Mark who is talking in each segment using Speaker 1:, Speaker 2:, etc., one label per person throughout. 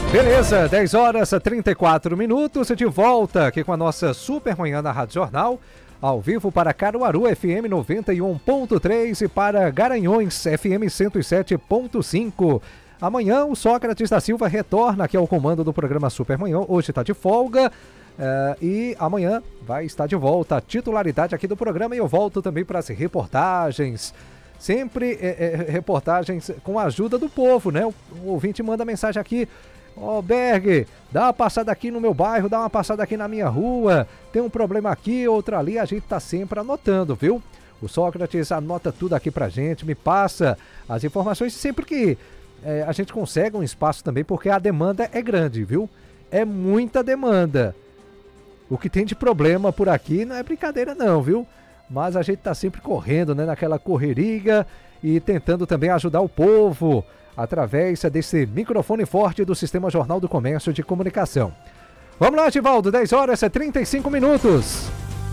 Speaker 1: Beleza, 10 horas e 34 minutos, de volta aqui com a nossa Super Manhã na Rádio Jornal, ao vivo para Caruaru FM 91.3 e para Garanhões FM 107.5. Amanhã o Sócrates da Silva retorna aqui ao comando do programa Super Manhã, hoje está de folga e amanhã vai estar de volta a titularidade aqui do programa e eu volto também para as reportagens. Sempre reportagens com a ajuda do povo, né? O ouvinte manda mensagem aqui: Ó, Berg, dá uma passada aqui no meu bairro, dá uma passada aqui na minha rua, tem um problema aqui, outro ali, a gente tá sempre anotando, viu? O Sócrates anota tudo aqui pra gente, me passa as informações sempre que a gente consegue um espaço também, porque a demanda é grande, viu? É muita demanda. O que tem de problema por aqui não é brincadeira não, viu? Mas a gente tá sempre correndo, né, naquela correria e tentando também ajudar o povo através desse microfone forte do Sistema Jornal do Comércio de Comunicação. Vamos lá, Givaldo, 10 horas e 35 minutos.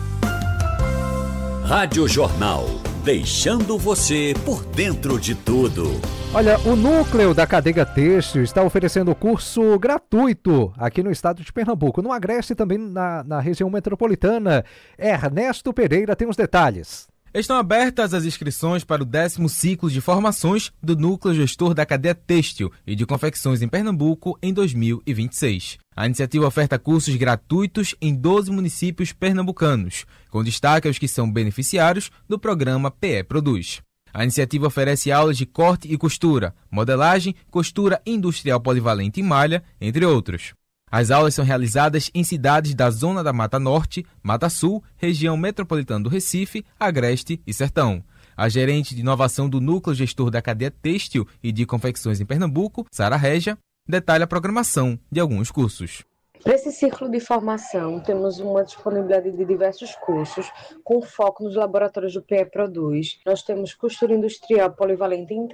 Speaker 2: Rádio Jornal, deixando você por dentro de tudo.
Speaker 1: Olha, o núcleo da cadeia têxtil está oferecendo curso gratuito aqui no estado de Pernambuco, no Agreste e também na região metropolitana. Ernesto Pereira tem os detalhes.
Speaker 3: Estão abertas as inscrições para o 10º ciclo de formações do Núcleo Gestor da Cadeia Têxtil e de Confecções em Pernambuco em 2026. A iniciativa oferta cursos gratuitos em 12 municípios pernambucanos, com destaque aos que são beneficiários do programa PE Produz. A iniciativa oferece aulas de corte e costura, modelagem, costura industrial polivalente e malha, entre outros. As aulas são realizadas em cidades da Zona da Mata Norte, Mata Sul, região metropolitana do Recife, Agreste e Sertão. A gerente de inovação do Núcleo Gestor da Cadeia Têxtil e de Confecções em Pernambuco, Sara Régia, detalha a programação de alguns cursos.
Speaker 4: Para esse ciclo de formação, temos uma disponibilidade de diversos cursos, com foco nos laboratórios do PE Produz. Nós temos costura industrial polivalente em